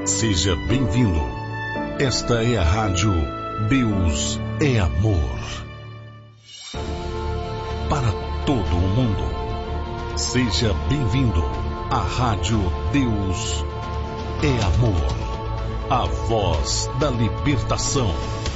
Seja bem-vindo. Esta é a rádio Deus é Amor. Para todo o mundo. Seja bem-vindo à rádio Deus é Amor. A voz da libertação.